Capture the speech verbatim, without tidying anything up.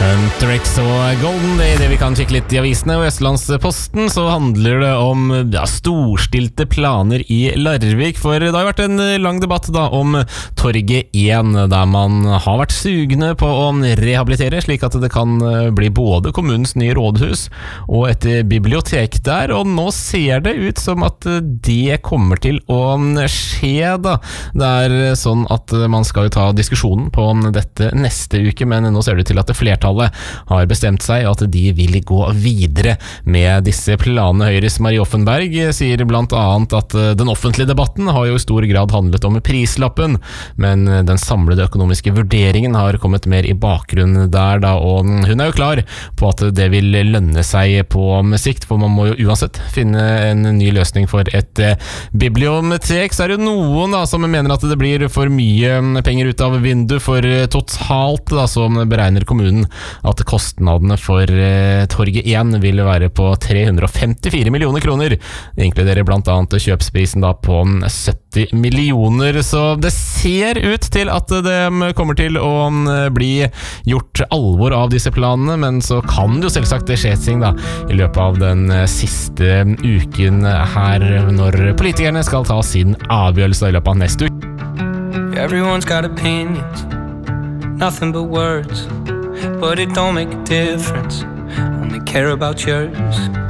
Huntrix og Golden Day, det vi kan kikke litt i avisene, og i Østlandsposten så handler det om ja, storstilte planer i Larvik, for det har jo vært en lang debatt da om Torget én, der man har vært sugne på å rehabilitere, slik at det kan bli både kommunens nye rådhus og et bibliotek der, og nå ser det ut som at det kommer til å skje da. Det er sånn at man skal jo ta diskusjonen på dette neste uke, men nå ser det til at flertallet har bestemt seg at de vil gå videre med disse planene. Høyres Marie Offenberg sier blant annet at den offentlige debatten har jo i stor grad handlet om prislappen, men den samlede økonomiske vurderingen har kommet mer i bakgrunnen der da, og hun er jo klar på at det vil lønne seg på sikt, for man må jo uansett finne en ny løsning for et bibliotek. Så er det jo noen da, som mener at det blir for mye penger ut av vinduet, for totalt da, som beregner kommunen at kostnadene for eh, Torget én vil være på tre hundre og femtifire millioner kroner. Det inkluderer blant annet kjøpsprisen da på sytti millioner, så det ser ut til at det kommer til å bli gjort alvor av disse planene, men så kan det jo selvsagt det skje ting da i løpet av den siste uken her, når politikerne skal ta sin avgjørelse i løpet av neste uke. Everyone's got opinions, nothing but words, but it don't make a difference, only care about yours.